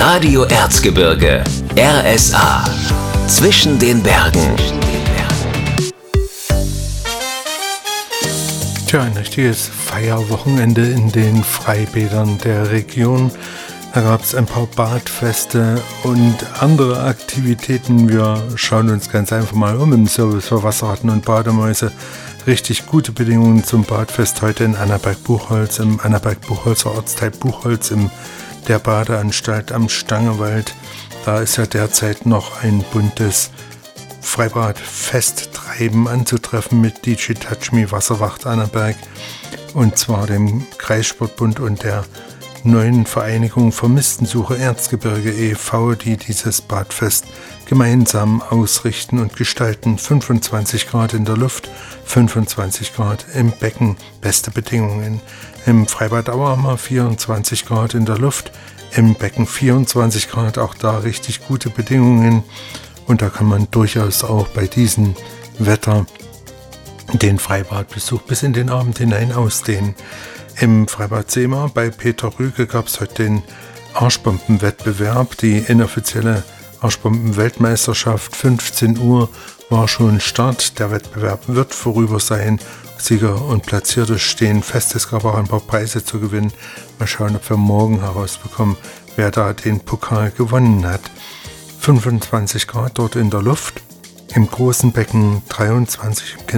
Radio Erzgebirge, RSA. Zwischen den Bergen. Tja, ein richtiges Feierwochenende in den Freibädern der Region. Da gab es ein paar Badfeste und andere Aktivitäten. Wir schauen uns ganz einfach mal um im Service für Wasserratten und Bademäuse. Richtig gute Bedingungen zum Badfest heute in Annaberg-Buchholz, im Annaberg-Buchholzer Ortsteil Buchholz, in der Badeanstalt am Stangewald. Da ist ja derzeit noch ein buntes Freibad-Festtreiben anzutreffen mit DJ Touch Me Wasserwacht Annaberg, und zwar dem Kreissportbund und der neuen Vereinigung Vermisstensuche Erzgebirge e.V., die dieses Badfest gemeinsam ausrichten und gestalten. 25 Grad in der Luft, 25 Grad im Becken, beste Bedingungen. Im Freibad Auer haben wir 24 Grad in der Luft, im Becken 24 Grad, auch da richtig gute Bedingungen. Und da kann man durchaus auch bei diesem Wetter den Freibadbesuch bis in den Abend hinein ausdehnen. Im Freibad Seemar bei Peter Rüge gab es heute den Arschbombenwettbewerb, die inoffizielle Arschbombenweltmeisterschaft. 15 Uhr war schon Start. Der Wettbewerb wird vorüber sein. Sieger und Platzierte stehen fest. Es gab auch ein paar Preise zu gewinnen. Mal schauen, ob wir morgen herausbekommen, wer da den Pokal gewonnen hat. 25 Grad dort in der Luft, im großen Becken 23, im